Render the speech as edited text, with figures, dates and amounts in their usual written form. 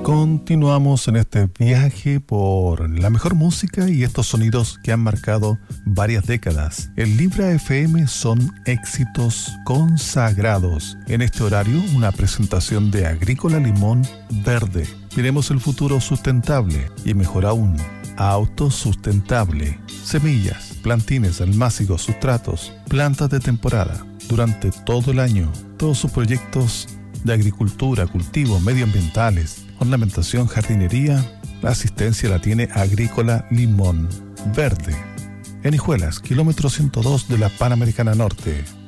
Continuamos en este viaje por la mejor música y estos sonidos que han marcado varias décadas. En Libra FM son éxitos consagrados. En este horario, una presentación de Agrícola Limón Verde. Miremos el futuro sustentable y mejor aún, autosustentable. Semillas, plantines, almácigos, sustratos, plantas de temporada. Durante todo el año, todos sus proyectos de agricultura, cultivos medioambientales, ornamentación, jardinería, la asistencia la tiene Agrícola Limón Verde. En Hijuelas, kilómetro 102 de la Panamericana Norte.